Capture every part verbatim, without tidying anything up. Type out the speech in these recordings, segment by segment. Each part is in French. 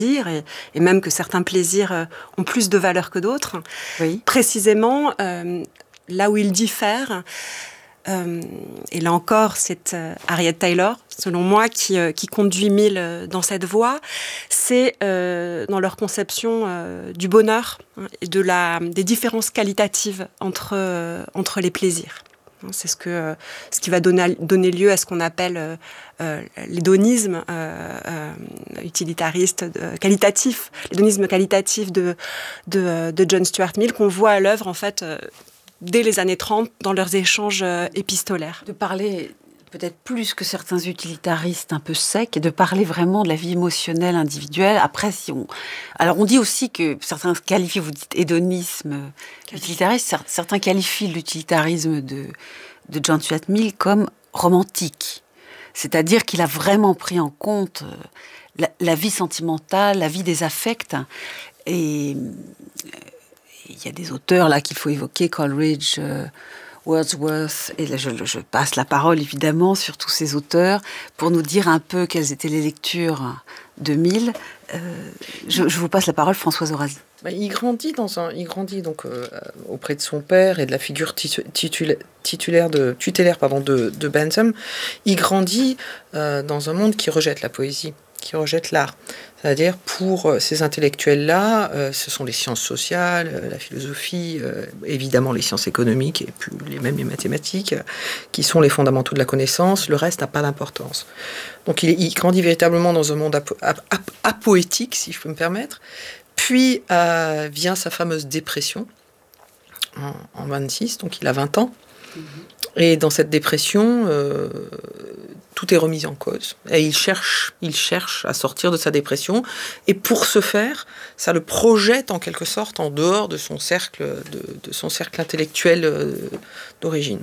et, et même que certains plaisirs euh, ont plus de valeur que d'autres. Oui. Précisément, euh, là où ils diffèrent, euh, et là encore, c'est euh, Harriet Taylor, selon moi, qui, euh, qui conduit Mill euh, dans cette voie, c'est euh, dans leur conception euh, du bonheur hein, et de la, des différences qualitatives entre, euh, entre les plaisirs. C'est ce, que, ce qui va donner, donner lieu à ce qu'on appelle euh, euh, l'hédonisme euh, euh, utilitariste, euh, qualitatif, l'hédonisme qualitatif de, de, de John Stuart Mill, qu'on voit à l'œuvre en fait euh, dès les années trente dans leurs échanges euh, épistolaires. De parler peut-être plus que certains utilitaristes un peu secs, et de parler vraiment de la vie émotionnelle individuelle. Après, si on... Alors, on dit aussi que certains qualifient, vous dites hédonisme utilitariste, certains qualifient l'utilitarisme de, de John Stuart Mill comme romantique. C'est-à-dire qu'il a vraiment pris en compte la, la vie sentimentale, la vie des affects. Et il y a des auteurs là qu'il faut évoquer, Coleridge, euh, Wordsworth, et là je, je passe la parole évidemment sur tous ces auteurs pour nous dire un peu quelles étaient les lectures de Mill. Euh, je, je vous passe la parole, Françoise Orazi. Bah, il grandit dans un, il grandit donc euh, auprès de son père et de la figure titu, titula, titulaire de tutélaire pardon de, de Bentham. Il grandit euh, dans un monde qui rejette la poésie, qui rejette l'art. C'est-à-dire, pour ces intellectuels-là, euh, ce sont les sciences sociales, euh, la philosophie, euh, évidemment les sciences économiques, et puis les, même les mathématiques, euh, qui sont les fondamentaux de la connaissance. Le reste n'a pas d'importance. Donc, il, il grandit véritablement dans un monde apo, ap, ap, apoétique, si je peux me permettre. Puis, euh, vient sa fameuse dépression, en, en vingt-six, donc il a vingt ans. Mm-hmm. Et dans cette dépression... Euh, tout est remis en cause. Et il cherche, il cherche à sortir de sa dépression. Et pour ce faire, ça le projette en quelque sorte en dehors de son cercle, de, de son cercle intellectuel euh, d'origine.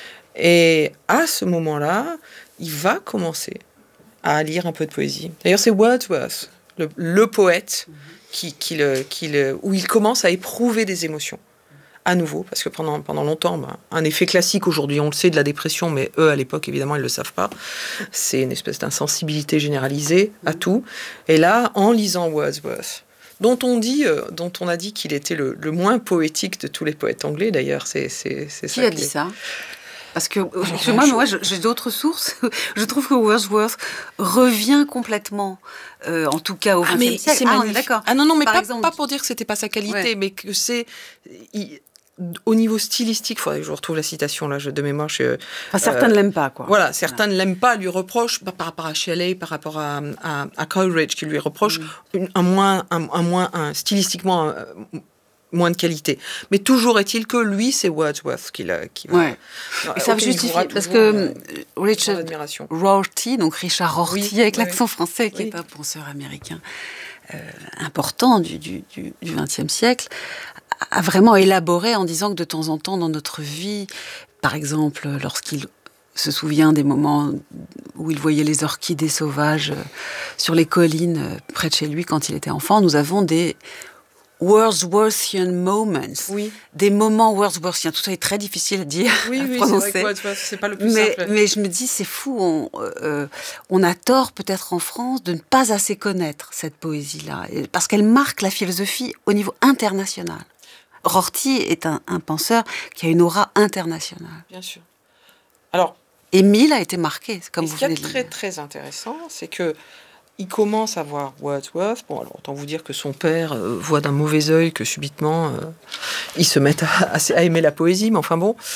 Et à ce moment-là, il va commencer à lire un peu de poésie. D'ailleurs, c'est Wordsworth, le, le poète, qui, qui le, qui le, où il commence à éprouver des émotions. À nouveau, parce que pendant, pendant longtemps, ben, un effet classique aujourd'hui, on le sait, de la dépression, mais eux, à l'époque, évidemment, ils ne le savent pas. C'est une espèce d'insensibilité généralisée à tout. Et là, en lisant Wordsworth, dont on, dit, euh, dont on a dit qu'il était le, le moins poétique de tous les poètes anglais, d'ailleurs, c'est, c'est, c'est Qui ça. a dit ça ? Parce que oh, moi, moi, j'ai d'autres sources. Je trouve que Wordsworth revient complètement, euh, en tout cas au vingtième ah, siècle. Ah, on est d'accord. Ah non, non, mais Par pas, exemple, pas pour dire que c'était pas sa qualité, ouais. mais que c'est... Il, au niveau stylistique, il faudrait que je retrouve la citation là, de mémoire. Je, enfin, certains euh, ne l'aiment pas, quoi. Voilà, certains voilà. ne l'aiment pas, lui reprochent, bah, par rapport à Shelley, par rapport à, à, à Coleridge, qui lui reproche mm. une, un moins, un, un moins, un, stylistiquement un, moins de qualité. Mais toujours est-il que lui, c'est Wordsworth qui l'a. Qui ouais. Et ça justifie, parce que euh, Richard Rorty, donc Richard Rorty, oui, avec oui, l'accent français, qui oui. est un penseur américain euh, important du, du, du, du vingtième siècle, a vraiment élaboré en disant que de temps en temps dans notre vie, par exemple lorsqu'il se souvient des moments où il voyait les orchidées sauvages sur les collines près de chez lui quand il était enfant, nous avons des Wordsworthian moments, oui. des moments Wordsworthiens. Tout ça est très difficile à dire, oui, à oui, prononcer. C'est vrai que c'est pas le plus mais, simple. Mais je me dis, c'est fou, on, euh, on a tort peut-être en France de ne pas assez connaître cette poésie-là, parce qu'elle marque la philosophie au niveau international. Rorty est un, un penseur qui a une aura internationale. Bien sûr. Alors, et Mill a été marqué, comme vous venez de le dire. Ce qui est très, très intéressant, c'est que il commence à voir Wordsworth. Bon, alors, autant vous dire que son père euh, voit d'un mauvais œil que subitement, euh, ils se mettent à, à, à aimer la poésie, mais enfin bon.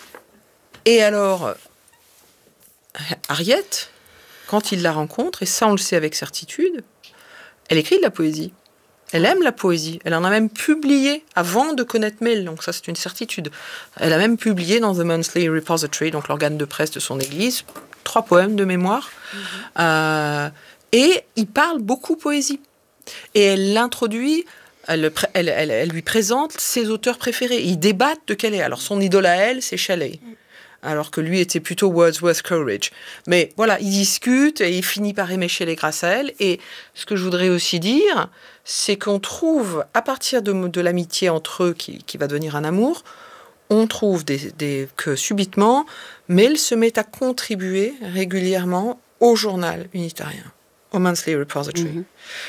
Et alors, Harriet, quand il la rencontre, et ça on le sait avec certitude, elle écrit de la poésie. Elle aime la poésie. Elle en a même publié avant de connaître Mill, donc ça c'est une certitude. Elle a même publié dans The Monthly Repository, donc l'organe de presse de son église, trois poèmes de mémoire. Mm-hmm. Euh, et il parle beaucoup poésie. Et elle l'introduit, elle, elle, elle, elle lui présente ses auteurs préférés. Ils débattent de quel est. Alors son idole à elle, c'est Shelley. Mm. Alors que lui était plutôt Wordsworth Coleridge. Mais voilà, il discute et il finit par aimer Shelley grâce à elle. Et ce que je voudrais aussi dire, c'est qu'on trouve, à partir de, de l'amitié entre eux, qui, qui va devenir un amour, on trouve des, des, que subitement, Mill se met à contribuer régulièrement au journal unitarien, au Monthly Repository. Mm-hmm.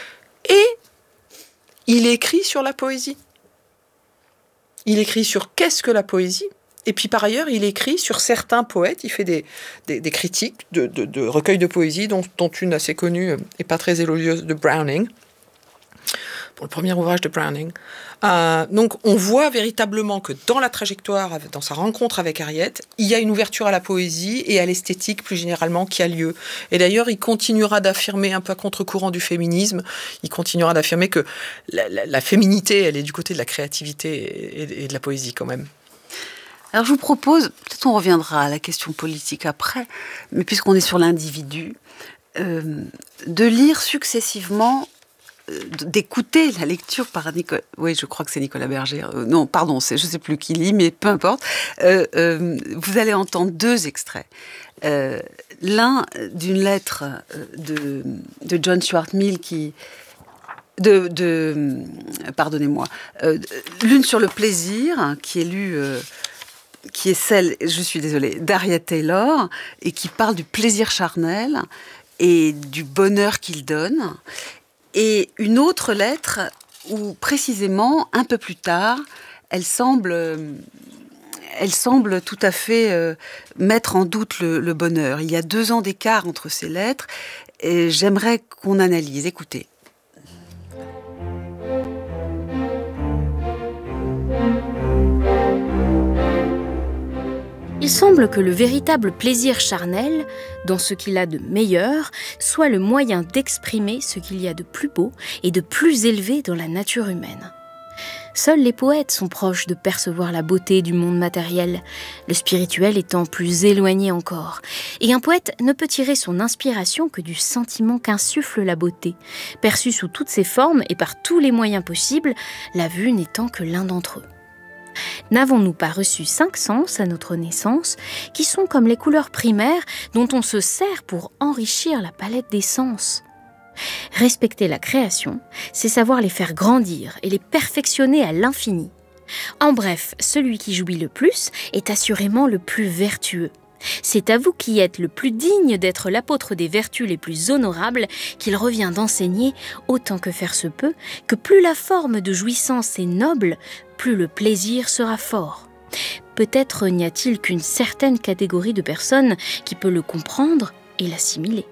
Et il écrit sur la poésie. Il écrit sur qu'est-ce que la poésie. Et puis par ailleurs, il écrit sur certains poètes. Il fait des, des, des critiques de, de, de recueils de poésie, dont, dont une assez connue et pas très élogieuse de Browning, pour le premier ouvrage de Browning. Euh, donc on voit véritablement que dans la trajectoire, dans sa rencontre avec Harriet, il y a une ouverture à la poésie et à l'esthétique plus généralement qui a lieu. Et d'ailleurs, il continuera d'affirmer, un peu à contre-courant du féminisme, il continuera d'affirmer que la, la, la féminité, elle est du côté de la créativité et, et de la poésie quand même. Alors je vous propose, peut-être on reviendra à la question politique après, mais puisqu'on est sur l'individu, euh, de lire successivement, euh, d'écouter la lecture par Nicolas... Oui, je crois que c'est Nicolas Berger. Euh, non, pardon, c'est, je ne sais plus qui lit, mais peu importe. Euh, euh, vous allez entendre deux extraits. Euh, l'un d'une lettre de, de John Stuart Mill qui... De, de, pardonnez-moi. Euh, l'une sur le plaisir, qui est lue... Euh, qui est celle, je suis désolée, d'Harriet Taylor, et qui parle du plaisir charnel et du bonheur qu'il donne. Et une autre lettre où, précisément, un peu plus tard, elle semble, elle semble tout à fait euh, mettre en doute le, le bonheur. Il y a deux ans d'écart entre ces lettres, et j'aimerais qu'on analyse. Écoutez. Il semble que le véritable plaisir charnel, dans ce qu'il a de meilleur, soit le moyen d'exprimer ce qu'il y a de plus beau et de plus élevé dans la nature humaine. Seuls les poètes sont proches de percevoir la beauté du monde matériel, le spirituel étant plus éloigné encore. Et un poète ne peut tirer son inspiration que du sentiment qu'insuffle la beauté, perçue sous toutes ses formes et par tous les moyens possibles, la vue n'étant que l'un d'entre eux. N'avons-nous pas reçu cinq sens à notre naissance, qui sont comme les couleurs primaires dont on se sert pour enrichir la palette des sens ? Respecter la création, c'est savoir les faire grandir et les perfectionner à l'infini. En bref, celui qui jouit le plus est assurément le plus vertueux. C'est à vous qui êtes le plus digne d'être l'apôtre des vertus les plus honorables qu'il revient d'enseigner, autant que faire se peut, que plus la forme de jouissance est noble, plus le plaisir sera fort. Peut-être n'y a-t-il qu'une certaine catégorie de personnes qui peut le comprendre et l'assimiler.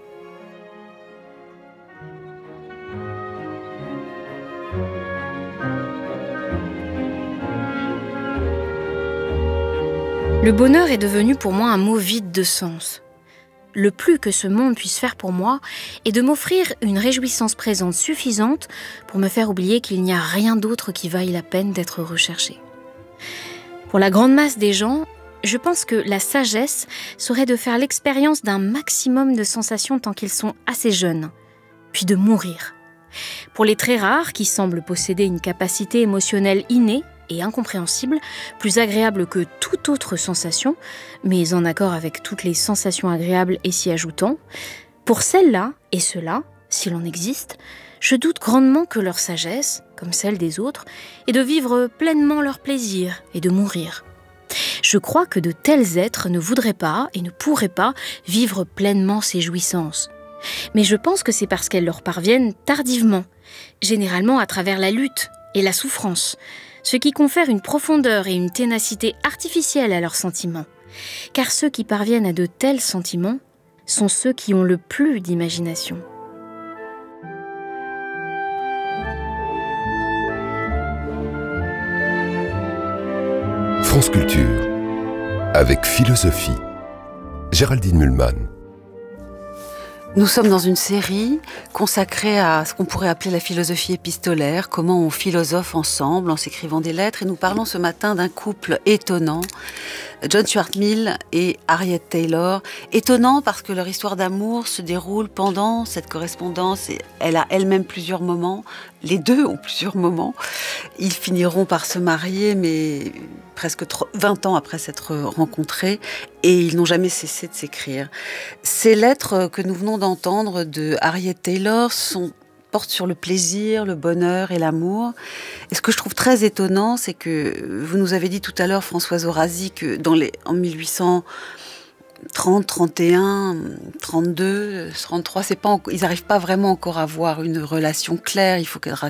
Le bonheur est devenu pour moi un mot vide de sens. Le plus que ce monde puisse faire pour moi est de m'offrir une réjouissance présente suffisante pour me faire oublier qu'il n'y a rien d'autre qui vaille la peine d'être recherché. Pour la grande masse des gens, je pense que la sagesse serait de faire l'expérience d'un maximum de sensations tant qu'ils sont assez jeunes, puis de mourir. Pour les très rares qui semblent posséder une capacité émotionnelle innée et incompréhensible, plus agréable que toute autre sensation, mais en accord avec toutes les sensations agréables et s'y ajoutant, pour celles-là et ceux-là, s'il en existe, je doute grandement que leur sagesse, comme celle des autres, est de vivre pleinement leur plaisir et de mourir. Je crois que de tels êtres ne voudraient pas et ne pourraient pas vivre pleinement ces jouissances. Mais je pense que c'est parce qu'elles leur parviennent tardivement, généralement à travers la lutte et la souffrance, ce qui confère une profondeur et une ténacité artificielle à leurs sentiments. Car ceux qui parviennent à de tels sentiments sont ceux qui ont le plus d'imagination. France Culture, avec philosophie. Géraldine Mühlmann. Nous sommes dans une série consacrée à ce qu'on pourrait appeler la philosophie épistolaire, comment on philosophe ensemble en s'écrivant des lettres. Et nous parlons ce matin d'un couple étonnant, John Stuart Mill et Harriet Taylor. Étonnant parce que leur histoire d'amour se déroule pendant cette correspondance. Et elle a elle-même plusieurs moments. Les deux ont plusieurs moments. Ils finiront par se marier, mais presque vingt ans après s'être rencontrés, et ils n'ont jamais cessé de s'écrire. Ces lettres que nous venons d'entendre de Harriet Taylor sont, portent sur le plaisir, le bonheur et l'amour. Et ce que je trouve très étonnant, c'est que vous nous avez dit tout à l'heure, Françoise Orazi, que dans les, en mille huit cent trente, trente et un, trente-deux, trente-trois, c'est pas en... ils n'arrivent pas vraiment encore à avoir une relation claire. Il faudra